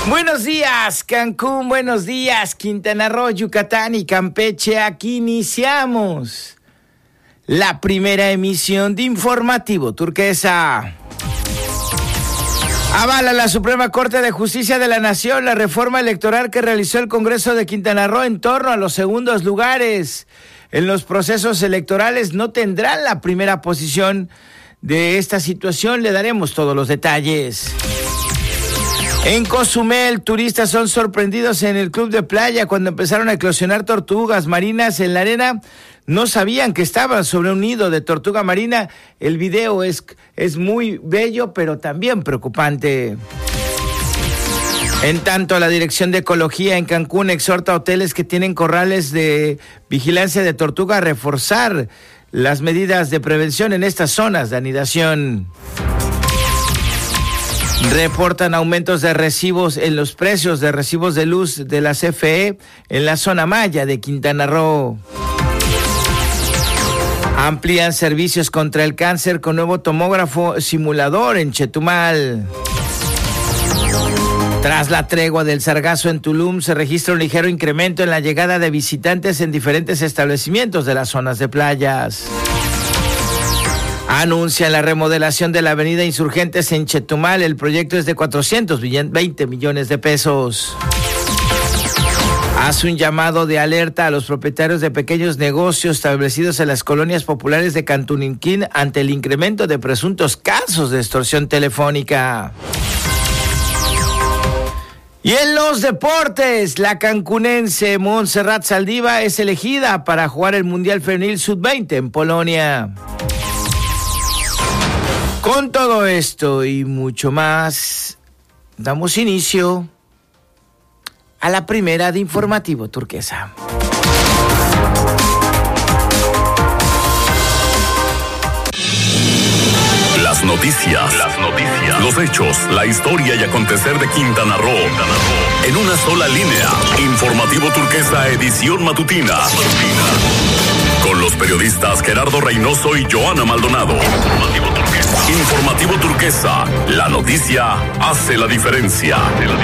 Buenos días, Cancún, buenos días, Quintana Roo, Yucatán y Campeche. Aquí iniciamos la primera emisión de Informativo Turquesa. Avala la Suprema Corte de Justicia de la Nación la reforma electoral que realizó el Congreso de Quintana Roo en torno a los segundos lugares. En los procesos electorales no tendrán la primera posición. De esta situación le daremos todos los detalles. En Cozumel, turistas son sorprendidos en el club de playa cuando empezaron a eclosionar tortugas marinas en la arena. No sabían que estaban sobre un nido de tortuga marina. El video es muy bello, pero también preocupante. En tanto, la Dirección de Ecología en Cancún exhorta a hoteles que tienen corrales de vigilancia de tortuga a reforzar las medidas de prevención en estas zonas de anidación. Reportan aumentos de recibos en los precios de recibos de luz de la CFE en la zona maya de Quintana Roo. Amplían servicios contra el cáncer con nuevo tomógrafo simulador en Chetumal. Tras la tregua del sargazo en Tulum, se registra un ligero incremento en la llegada de visitantes en diferentes establecimientos de las zonas de playas. Anuncian la remodelación de la avenida Insurgentes en Chetumal. El proyecto es de 420 millones de pesos. Hace un llamado de alerta a los propietarios de pequeños negocios establecidos en las colonias populares de Cantuninquín ante el incremento de presuntos casos de extorsión telefónica. Y en los deportes, la cancunense Montserrat Saldívar es elegida para jugar el Mundial Femenil Sub-20 en Polonia. Con todo esto y mucho más, damos inicio a la primera de Informativo Turquesa. Las noticias, los hechos, la historia y acontecer de Quintana Roo. En una sola línea. Informativo Turquesa, edición matutina. Con los periodistas Gerardo Reynoso y Joana Maldonado. Informativo Turquesa, la noticia hace la diferencia.